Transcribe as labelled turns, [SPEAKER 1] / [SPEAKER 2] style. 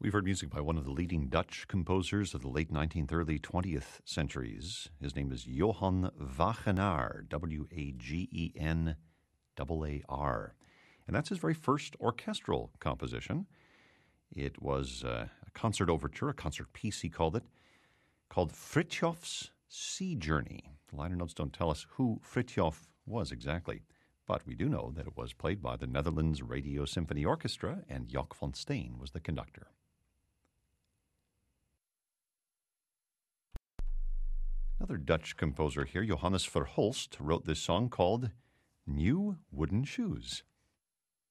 [SPEAKER 1] We've heard music by one of the leading Dutch composers of the late 19th, early 20th centuries. His name is Johan Wagenaar, W-A-G-E-N-A-A-R. And that's his very first orchestral composition. It was a concert overture, a concert piece, he called it, called Fritjof's Sea Journey. The liner notes don't tell us who Fritjof was exactly, but we do know that it was played by the Netherlands Radio Symphony Orchestra, and Jock van Steen was the conductor. Another Dutch composer here, Johannes Verhulst, wrote this song called New Wooden Shoes.